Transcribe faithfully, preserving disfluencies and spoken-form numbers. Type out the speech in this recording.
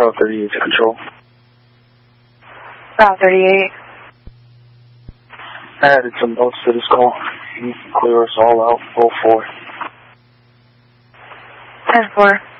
Bravo thirty-eight to control. Bravo thirty-eight. I added some notes to this call. You can clear us all out. oh four. ten four.